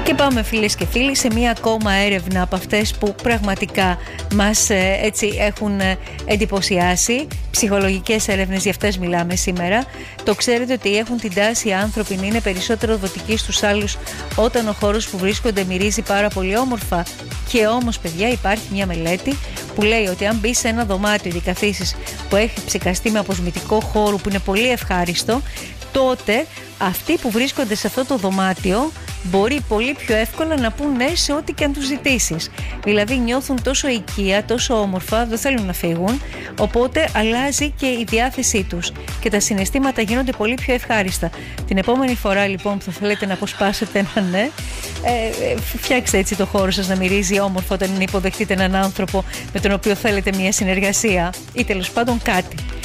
Και πάμε φίλες και φίλοι σε μία ακόμα έρευνα από αυτές που πραγματικά μας έτσι έχουν εντυπωσιάσει. Ψυχολογικές έρευνες, για αυτές μιλάμε σήμερα. Το ξέρετε ότι έχουν την τάση οι άνθρωποι να είναι περισσότερο δοτικοί στους άλλους όταν ο χώρος που βρίσκονται μυρίζει πάρα πολύ όμορφα. Και όμως παιδιά υπάρχει μια μελέτη που λέει ότι αν μπει σε ένα δωμάτιο ή καθίσεις που έχει ψεκαστεί με αποσμητικό χώρο που είναι πολύ ευχάριστο, τότε αυτοί που βρίσκονται σε αυτό το δωμάτιο μπορεί πολύ πιο εύκολα να πούν ναι σε ό,τι και αν τους ζητήσεις. Δηλαδή νιώθουν τόσο οικεία, τόσο όμορφα, δεν θέλουν να φύγουν, οπότε αλλάζει και η διάθεσή τους και τα συναισθήματα γίνονται πολύ πιο ευχάριστα. Την επόμενη φορά λοιπόν που θα θέλετε να αποσπάσετε ένα ναι, φτιάξτε έτσι το χώρο σας να μυρίζει όμορφο όταν υποδεχτείτε έναν άνθρωπο με τον οποίο θέλετε μια συνεργασία ή τέλος πάντων κάτι.